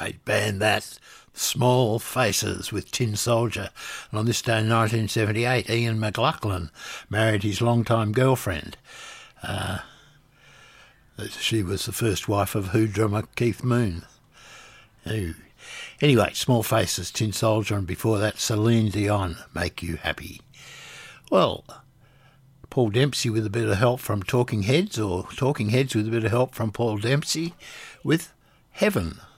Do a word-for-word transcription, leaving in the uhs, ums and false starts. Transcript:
Great band that. Small Faces with Tin Soldier. And on this day in nineteen seventy-eight, Ian McLaughlin married his longtime girlfriend. Uh, she was the first wife of Who drummer Keith Moon. Ooh. Anyway, Small Faces, Tin Soldier, and before that, Celine Dion, Make You Happy. Well, Paul Dempsey with a bit of help from Talking Heads, or Talking Heads with a bit of help from Paul Dempsey with Heaven.